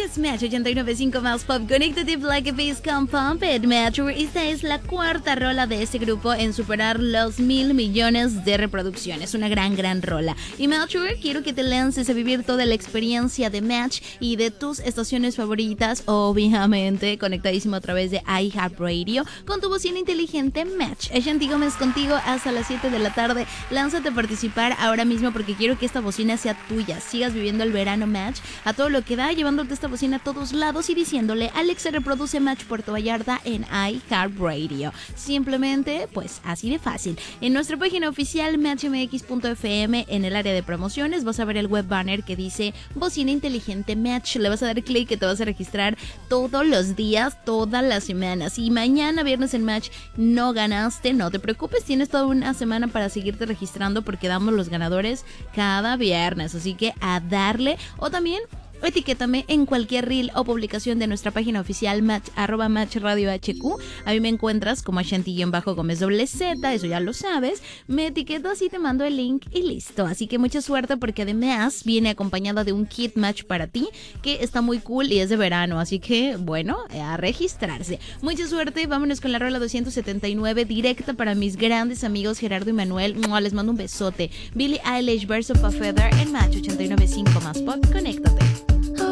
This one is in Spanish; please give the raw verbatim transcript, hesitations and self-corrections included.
es Match ochenta y nueve punto cinco más Pop. Conéctate Like a Face con Pump It Match. Esta es la cuarta rola de este grupo en superar los mil millones de reproducciones. Una gran, gran rola. Y Match, quiero que te lances a vivir toda la experiencia de Match y de tus estaciones favoritas, obviamente conectadísimo a través de iHeartRadio con tu bocina inteligente Match. Shanti Gómez contigo hasta las siete de la tarde. Lánzate a participar ahora mismo porque quiero que esta bocina sea tuya. Sigas viviendo el verano Match a todo lo que da, llevándote esta bocina a todos lados y diciéndole: Alexa, reproduce Match Puerto Vallarta en iHeartRadio. Simplemente, pues así de fácil. En nuestra página oficial match m x punto f m, en el área de promociones, vas a ver el web banner que dice bocina inteligente Match. Le vas a dar clic, que te vas a registrar todos los días, todas las semanas. Y mañana viernes en Match no ganaste, no te preocupes, tienes toda una semana para seguirte registrando porque damos los ganadores cada viernes. Así que a darle. O también etiquétame en cualquier reel o publicación de nuestra página oficial match, arroba match radio hq. A mí me encuentras como Shanti-Gómez doble Z, eso ya lo sabes. Me etiquetas y te mando el link y listo. Así que mucha suerte porque además viene acompañada de un kit Match para ti que está muy cool y es de verano. Así que bueno, a registrarse. Mucha suerte, vámonos con la rola doscientos setenta y nueve directa para mis grandes amigos Gerardo y Manuel. Les mando un besote. Billie Eilish, Birds of a Feather en Match ochenta y nueve punto cinco más Pop. Conéctate.